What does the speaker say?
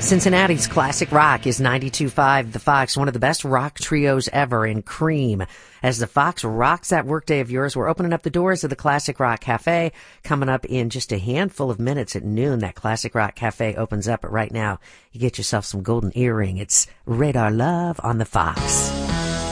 Cincinnati's classic rock is 92.5 The Fox, one of the best rock trios ever in Cream. As the Fox rocks that workday of yours, we're opening up the doors of the Classic Rock Cafe. Coming up in just a handful of minutes at noon, that Classic Rock Cafe opens up. But right now, you get yourself some golden earring. It's Radar Love on the Fox.